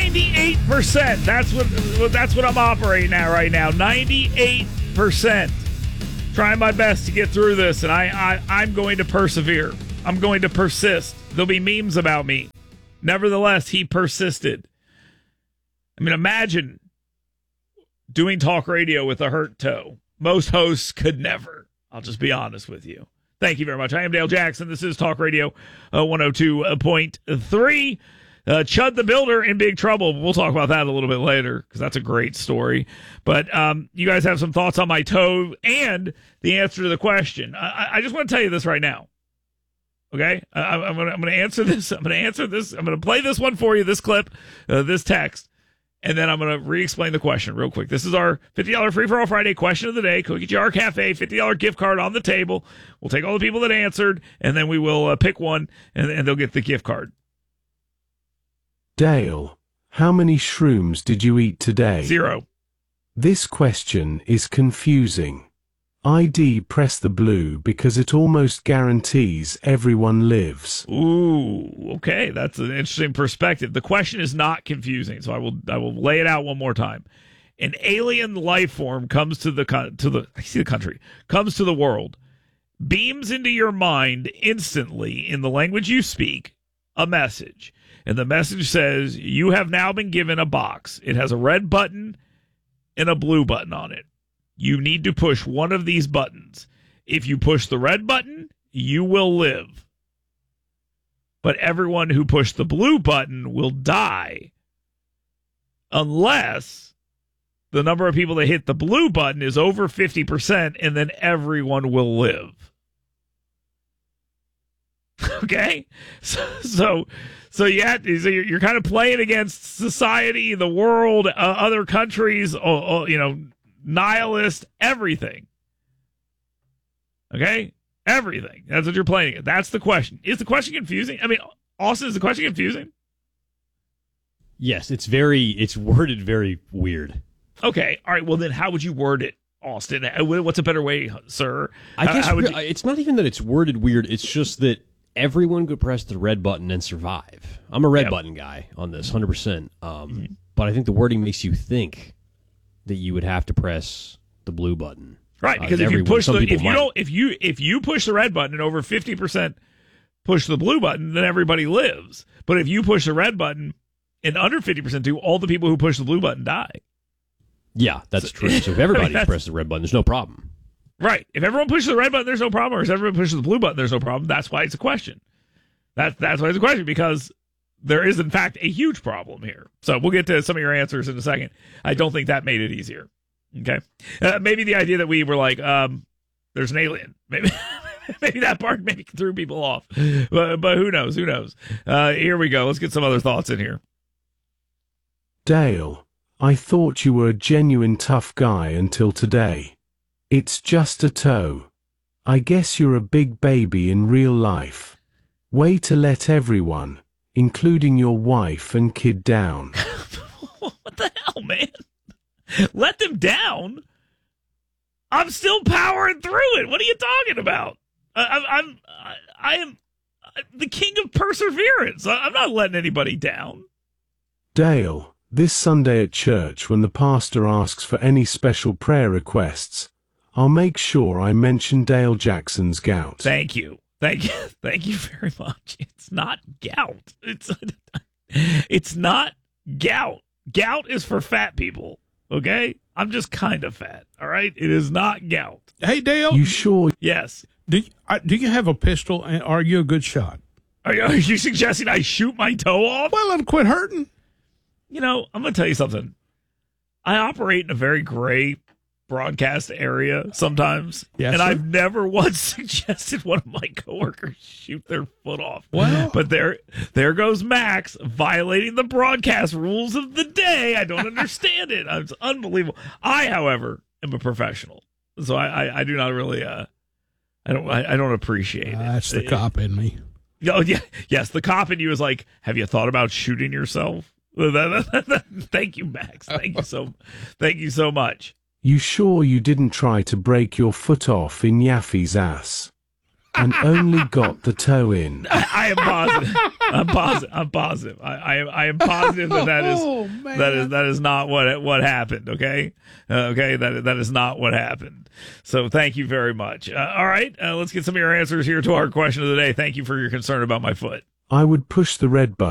98%. That's what I'm operating at right now. 98%. Trying my best to get through this, and I'm going to persevere. I'm going to persist. There'll be memes about me. Nevertheless, he persisted. I mean, imagine doing talk radio with a hurt toe. Most hosts could never. I'll just be honest with you. Thank you very much. I am Dale Jackson. This is Talk Radio 102.3. Chud the Builder in big trouble. We'll talk about that a little bit later because that's a great story. But you guys have some thoughts on my toe and the answer to the question. I just want to tell you this right now. Okay? I'm going to answer this. I'm going to play this one for you, this clip, this text. And then I'm going to re-explain the question real quick. This is our $50 Free-for-All Friday question of the day. Cookie Jar Cafe, $50 gift card on the table. We'll take all the people that answered, and then we will pick one, and they'll get the gift card. Dale, how many shrooms did you eat today? 0. This question is confusing. ID press the blue because it almost guarantees everyone lives. Ooh, okay, that's an interesting perspective. The question is not confusing, so I will lay it out one more time. An alien life form comes to the world, beams into your mind instantly in the language you speak a message, and the message says you have now been given a box. It has a red button and a blue button on it. You need to push one of these buttons. If you push the red button, you will live. But everyone who pushed the blue button will die unless the number of people that hit the blue button is over 50%, and then everyone will live. Okay? So you're kind of playing against society, the world, other countries, nihilist, everything. Okay? Everything. That's what you're playing at. That's the question. Is the question confusing? I mean, Austin, is the question confusing? Yes, it's worded very weird. Okay. All right. Well, then how would you word it, Austin? What's a better way, sir? I guess it's not even that it's worded weird. It's just that everyone could press the red button and survive. I'm a red button guy on this, 100%. But I think the wording makes you think that you would have to press the blue button, right? Because if you push if you push the red button and over 50% push the blue button, then everybody lives. But if you push the red button and under 50% do, all the people who push the blue button die. Yeah, that's true. So if everybody presses the red button, there's no problem. Right. If everyone pushes the red button, there's no problem. Or if everyone pushes the blue button, there's no problem. That's why it's a question. That's why it's a question, because there is, in fact, a huge problem here. So we'll get to some of your answers in a second. I don't think that made it easier. Okay. Maybe the idea that we were like, there's an alien. Maybe that part maybe threw people off. But who knows? Who knows? Here we go. Let's get some other thoughts in here. Dale, I thought you were a genuine tough guy until today. It's just a toe. I guess you're a big baby in real life. Way to let everyone, including your wife and kid, down. What the hell, man? Let them down? I'm still powering through it. What are you talking about? I am the king of perseverance. I'm not letting anybody down. Dale, this Sunday at church, when the pastor asks for any special prayer requests, I'll make sure I mention Dale Jackson's gout. Thank you. Thank you very much. It's not gout. It's not gout. Gout is for fat people, okay? I'm just kind of fat, all right? It is not gout. Hey, Dale. You sure? Yes. Do you have a pistol, and are you a good shot? Are you suggesting I shoot my toe off? Well, it'll quit hurting. You know, I'm going to tell you something. I operate in a very gray broadcast area sometimes, yes, and sir. I've never once suggested one of my coworkers shoot their foot off. Well, but there goes Max violating the broadcast rules of the day. I don't understand it. It's unbelievable. I, however, am a professional, so I do not really I don't appreciate it. That's the cop in me. Oh yeah, yes, the cop in you is like, have you thought about shooting yourself? Thank you, Max. Thank you so much. You sure you didn't try to break your foot off in Yaffe's ass? and only got the toe in. I am positive. I'm positive. I am positive that is not what happened. Okay, that is not what happened. So thank you very much. All right, let's get some of your answers here to our question of the day. Thank you for your concern about my foot. I would push the red button.